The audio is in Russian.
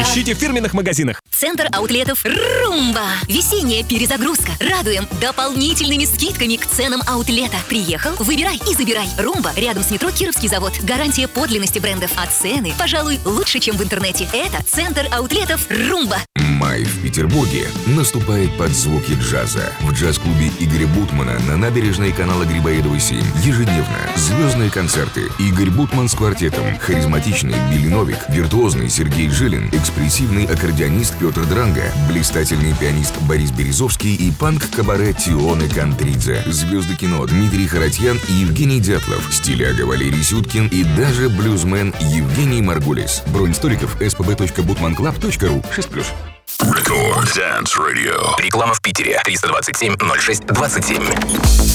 Ищите в фирменных магазинах. Центр аутлетов «Румба». Весенняя перезагрузка. Радуем дополнительными скидками к ценам аутлета. Приехал, выбирай и забирай. «Румба» рядом с метро Кировский завод. Гарантия подлинности брендов. А цены, пожалуй, лучше, чем в интернете. Это Центр аутлетов «Румба». Май в Петербурге наступает под звуки джаза. В джаз-клубе Игоря Бутмана на набережной канала Грибоедова 7 ежедневно звездные концерты. Игорь Бутман с квартетом, харизматичный Билли Новик, виртуозный Сергей Жилин, экспрессивный аккордеонист Петр Дранга, блистательный пианист Борис Березовский и панк-кабаре Тионе Кантридзе. Звезды кино Дмитрий Харатьян и Евгений Дятлов, стиляга Валерий Сюткин и даже блюзмен Евгений Маргулис. Бронь столиков spb.butmanclub.ru 6+. Record Dance Radio. Реклама в Питере. 327 06 27.